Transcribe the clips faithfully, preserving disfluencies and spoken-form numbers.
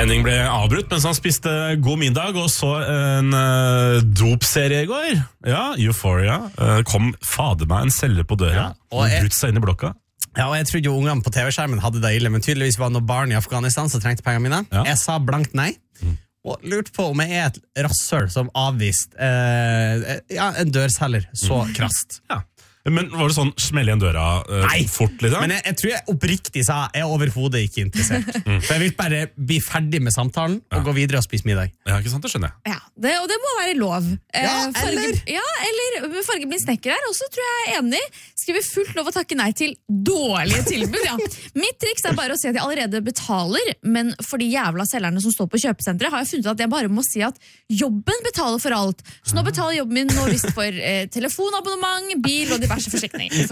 Henning ble avbrutt mens han spiste god middag og så en uh, dopserie i går. Ja, Euphoria. Uh, kom fader meg en celle på døra ja, og jeg... brutt seg inn i blokka. Ja, og jeg trodde jo ungene på T V-skjermen hadde det ille, men tydeligvis var det noen barn i Afghanistan som trengte pengene mine. Ja. Jeg sa blankt nei, mm. og lurte på om jeg er et rasshøl som avvist eh, ja, en dørselger så mm. krasst. Ja. Men var det sånn smelle igjen døra uh, Nei, fort liksom? Men jeg, jeg tror jeg oppriktig sa jeg er overhodet ikke interessert. mm. For jeg vil bare bli ferdig med samtalen og ja. gå videre og spise middag. Ja, ikke sant, det skjønner jeg. Ja, det, og det må være lov. Ja, eh, farge, eller? Ja, eller fargeblind snekker her, også tror jeg er enig. Skriver fullt lov å takke nei til dårlige tilbud, ja. Mitt triks er bare å si at jeg allerede betaler, men for de jævla selgerne som står på kjøpesenteret, har jeg funnet at jeg bare må si at jobben betaler for alt. Så nå betaler jobben min nå visst for eh, telefonabonnement, bil og diverse forsikringer.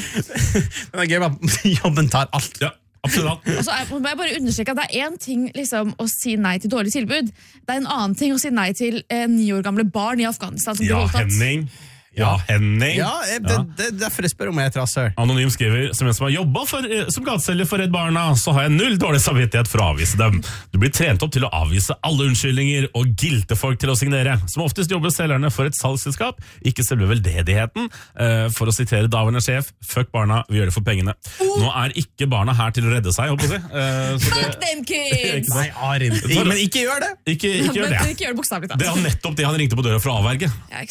Det er gøy at jobben tar alt. Ja, absolutt. Og så er, må jeg bare understreke at det er en ting liksom, å si nei til dårlig tilbud. Det er en annen ting å si nei til eh, ni år gamle barn i Afghanistan som blir ja, voldtatt. Henning. Ja, Henning. Ja, det, det, det er derfor jeg spør om jeg er et rasshøl. Anonym skriver, som en som har jobbet for, som gateselger for Redd Barna, så har jeg null dårlig samvittighet for å avvise dem. Du blir trent opp til å avvise alle unnskyldninger og gilte folk til å signere. Som oftest jobber selgerne for et salgsselskap, ikke selve veldedigheten. Uh, for å sitere daværende sjef, fuck barna, vi gjør det for pengene. Oh. Nå er ikke barna her til å redde seg, håper jeg. Uh, fuck det, them kids! Nei, Arin. Men ikke gjør det! Ikke, ikke gjør det. Men ikke gjør det bokstavlig tatt. Det er nettopp det han ringte på døra for å avverge. Ja,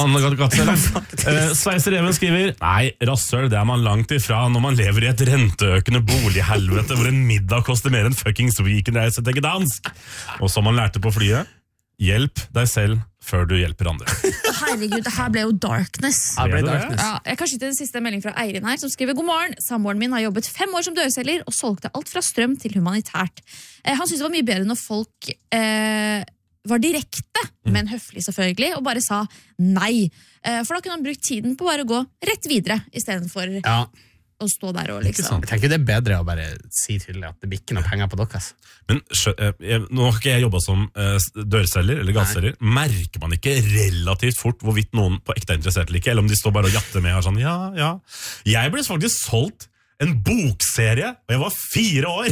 han Uh, Sveiser Even skriver nei, rassøl, det er man langt ifra når man lever i et renteøkende bolighelvete hvor en middag koster mer enn fuckings weekendreise til Gdansk. Og som man lærte på flyet, hjelp deg selv før du hjelper andre. Herregud, det her ble jo darkness. Ja, ble darkness. Ja, jeg kan skyte en siste melding fra Eirin her, som skriver god morgen. Samboeren min har jobbet fem år som dørselger og solgte alt fra strøm til humanitært. Eh, han synes det var mye bedre når folk eh, var direkte, mm. men høflig selvfølgelig, og bare sa nei. For da kunne han brukt tiden på bare å gå rett videre, i stedet for ja. å stå der og liksom... Jeg tenker det er bedre å bare si tydelig at det blir ikke noe penger på deres. Men jeg, nå har ikke jeg jobbet som uh, dørselger eller gateselger. Merker man ikke relativt fort hvorvidt noen på ekte er interessert eller ikke, eller om de står bare og jatter med og sånn, ja, ja. Jeg ble faktisk solgt en bokserie, og jeg var fire år.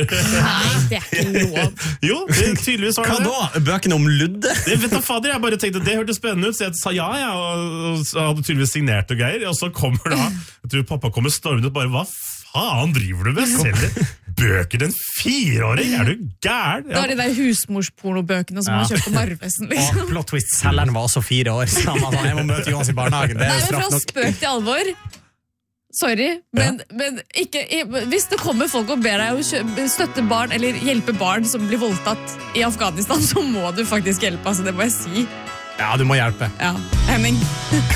Nei, det er ikke lov. Jo, det tydeligvis var det. Hva da? Bøkene om Ludde? Det vet da fader, jeg bare tenkte, det hørtes spennende ut, så jeg sa ja, ja, og, og hadde tydeligvis signert og greier, og så kommer da, jeg tror pappa kommer stormet ut, bare, hva faen driver du med? Selger bøker til en fireåring? Er du gæren? Da er det der husmorspornobøkene som ja. man kjøper på Narvesen, liksom. Og plot twist, selgeren var også fire år, så jeg må møte Jonas i barnehagen. Det er Nei, men fra spøk til alvor. Sorry, men, ja. men ikke, hvis det kommer folk og ber deg å støtte barn eller hjelpe barn som blir voldtatt i Afghanistan, så må du faktisk hjelpe, altså det må jeg si. Ja, du må hjelpe. Ja, Henning.